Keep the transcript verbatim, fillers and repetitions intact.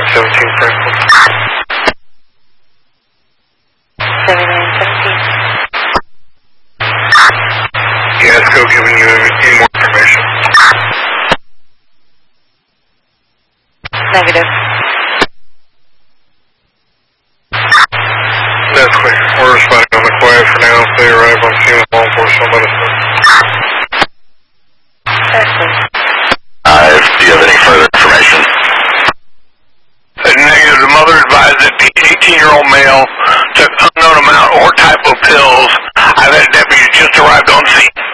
seventeen Franklin. seventy-nine seventeen. Yeah, let's go giving you any more information. Negative. That's clear. We're responding on the quiet for now. If they arrive on scene with law enforcement, let us know. Excellent. Uh, do you have any further information? Uh, negative. The mother advised that the eighteen-year-old male took unknown amount or type of pills. I've had deputies just arrived on scene.